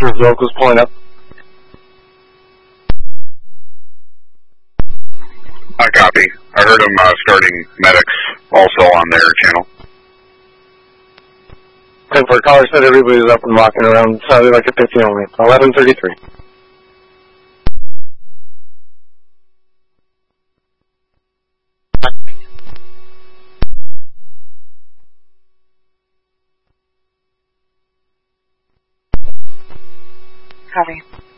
Locals pulling up. I copy. I heard them starting medics also on their channel. 10-4 caller said everybody's up and walking around. Sounded like a 50 only. 1133. Copy.